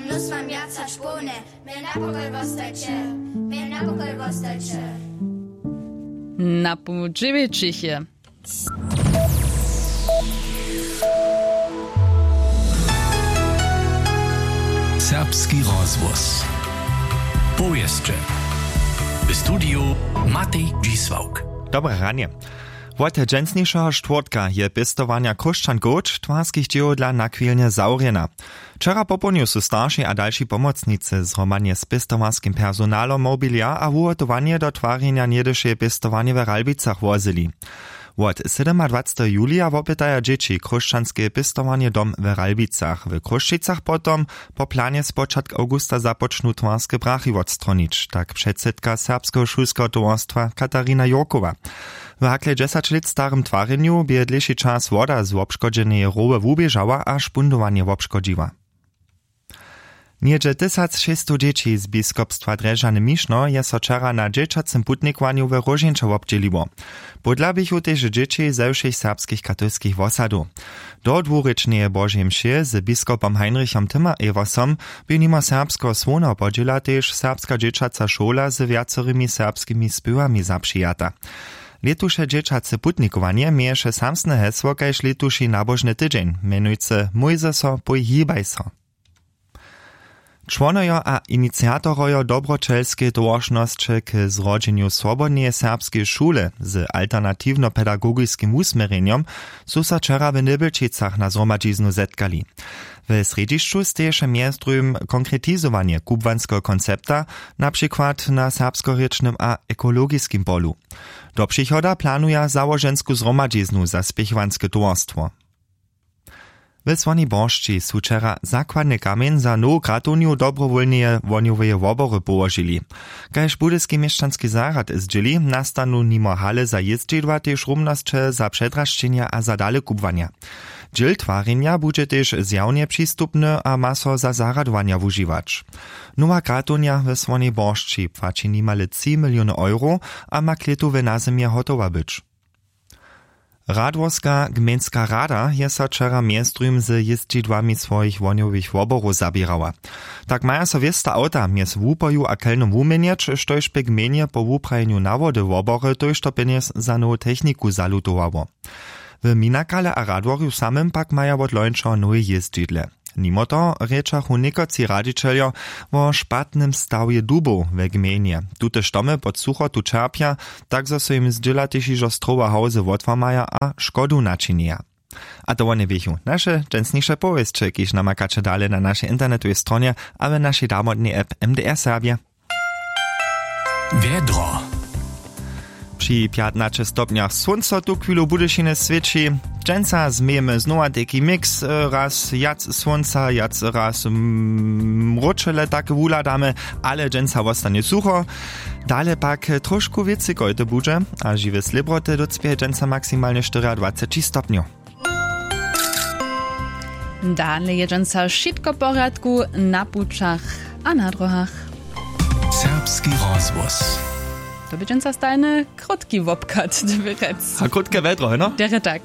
nus mam jaca szpone, miel napokoj vostajcie. Na pół dziewięcichie. Serbski rozvoz. Powieszcze. W studiu Matej Dzisłauk. Dobre ranie. Wot dżęsniejszego czwartka je pistowania kruszczan goć twarskich dzieł dla nakwilnie zaurjena. Wczera poponiu su starsi a dalsi pomocnicy zhromanie z pistowarskim personalom mobilia a ugotowanie do twarjenia niedysze pistowanie w Ralbicach wozili. Od 27. julia wopytaja dzieci kruszczanskie pistowanie dom w Ralbicach. W Kruščicach potom po planie z początku augusta zapoczną twarskie brachy odstronić, tak przedsedka Serbskiego szulskiego towarstwa Katarina Jorkowa. W hakle 10 lat starym twareniu biedliszy czas woda z obszkodzenej rowy wubieżała a szpundowanie obszkodziła. Niedzie 1600 dzieci z biskupstwa Drežany Mišno je so wczera na dzieciacym putnikowaniu w Rožinča obdzieliło. Podlabichu też dzieci ze všech serbskich katolskich wosadów. Do dwurycznej Bożej mszy z biskupom Heinrichom Timmer Eversom by nimo serbsko słono podziela też serbska dzieciaca szkola z wiacorymi serbskimi spywami zaprzyjata. Letusze dzieciace putnikowanie mieješe samsne hesło kajż letuši nabożny tydzień, mianujce Mójze so, pohibaj so. Członojo a inicjatorojo dobročelskie towaršnosće k zrodźeniu swobodnej serbskiej szule z alternatywno-pedagogiskim usmereniom su so wczera w Nybelčicach na zhromadźiznu zetkali. W središću steješe mjestrujim konkretizowanie kubwanskiego koncepta, na przykład na serbskorečnym a ekologiskim polu. Do przychoda planuje założensku zhromadźiznu za spěchowanske towarstwo. W Słoni Boršči su wczera zakładny kamień za nowu gratuniu dobrowolneje wonioweje wobory położyli. Kajż budyski mieszczanski zarad zdzieli, nastanu nimo hale za jeździdła też rumnosće za przedraszczenia a za dale kubwania. Dziel twarenia będzie też zjawnie przystupny a ma so za zaradowania wużywać. Nowa gratunia w Słoni Boršči płaci nimale 3 miliony euro, a ma kletu w nazimie hotowa być. Radworska gmieńska rada je so wczera mjestrujim z jeździdłami swoich woniowych woborów zabierała. Tak maja so wiesta auta mjez wupoju a kelnom wumieniać, štož by gmienie po wuprajeniu nawody wobory tož to peniaz za nowu techniku zalutowało. W Minakale a Radworju samym pak maja od lończa nowe jeździdle. Nimo to rečachu niekoci radžičeljo o špatnym stawie dubov w gmienie. Tute štomy pod sucho tu čerpja, tak zo so im zdziela tež strowa hauze wotwamaja a škodu načinia. A to one wiechu. Nasze dżęsniejsze powieście, kiż namakacze dalej na naszej internetowej stronie, a w naszej darmodnej app MDR Serbia. Wiedro. Przy 15 stopniach słońca tu chwilu budyšine świeci. Dżęca zmiejemy znowu taki mix, raz jac słońca, jac raz mroczele takie wuladamy, ale dżęca zostanie sucho. Dalej pak troszkę więcej gojty budzie, a żywe slibroty docpie dżęca maksymalnie 24 stopniów. Dalej je dżęca wszystko porядku na puczach a na drogach. Serbski rozvoz. To by dżęca stajny krótki wopkat, A krótkie wiadro, no? Dere tak.